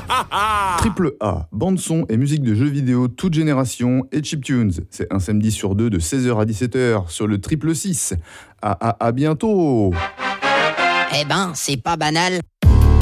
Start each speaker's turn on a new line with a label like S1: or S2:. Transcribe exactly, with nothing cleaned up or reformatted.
S1: Triple A, bande son et musique de jeux vidéo toute génération et chiptunes. C'est un samedi sur deux de seize heures à dix-sept heures sur le Triple six. À, à, à bientôt.
S2: Eh ben, c'est pas banal.